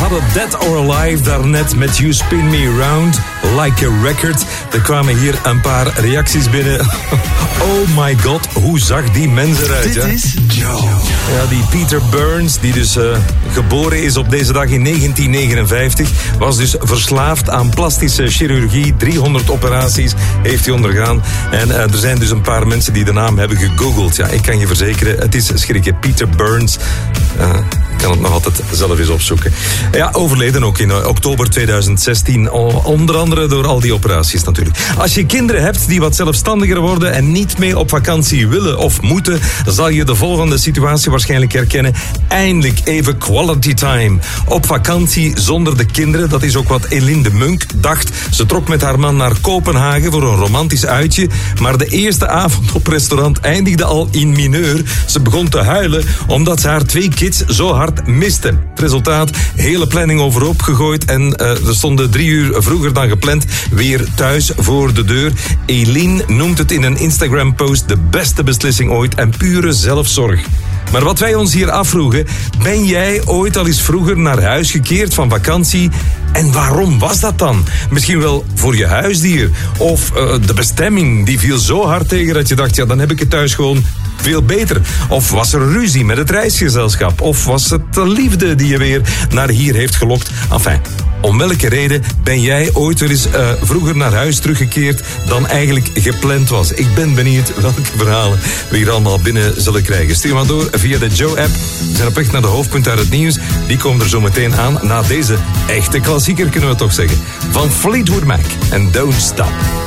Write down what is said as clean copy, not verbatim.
hadden Dead or Alive daarnet met You Spin Me Round Like a Record. Er kwamen hier een paar reacties binnen. Oh my god, hoe zag die mens eruit? Dit is Joe. Ja, die Peter Burns, die dus geboren is op deze dag in 1959, was dus verslaafd aan plastische chirurgie. 300 operaties heeft hij ondergaan. En er zijn dus een paar mensen die de naam hebben gegoogeld. Ja, ik kan je verzekeren, het is schrikken. Peter Burns. Ik kan het nog altijd zelf eens opzoeken. Ja, overleden ook in oktober 2016. Onder andere door al die operaties natuurlijk. Als je kinderen hebt die wat zelfstandiger worden en niet meer op vakantie willen of moeten, zal je de volgende situatie waarschijnlijk herkennen. Eindelijk even quality time. Op vakantie zonder de kinderen. Dat is ook wat Eline de Munk dacht. Ze trok met haar man naar Kopenhagen voor een romantisch uitje. Maar de eerste avond op restaurant eindigde al in mineur. Ze begon te huilen omdat ze haar 2 kids zo hard miste. Het resultaat, hele planning overhoop gegooid en er stonden 3 uur vroeger dan gepland weer thuis voor de deur. Eline noemt het in een Instagram-post de beste beslissing ooit en pure zelfzorg. Maar wat wij ons hier afvroegen, ben jij ooit al eens vroeger naar huis gekeerd van vakantie? En waarom was dat dan? Misschien wel voor je huisdier. Of de bestemming, die viel zo hard tegen dat je dacht, ja, dan heb ik het thuis gewoon veel beter. Of was er ruzie met het reisgezelschap? Of was het de liefde die je weer naar hier heeft gelokt? Enfin, om welke reden ben jij ooit weer eens vroeger naar huis teruggekeerd dan eigenlijk gepland was? Ik ben benieuwd welke verhalen we hier allemaal binnen zullen krijgen. Stuur maar door via de Joe-app. We zijn op weg naar de hoofdpunten uit het nieuws. Die komen er zo meteen aan na deze echte klassieker, kunnen we toch zeggen. Van Fleetwood Mac en Don't Stop.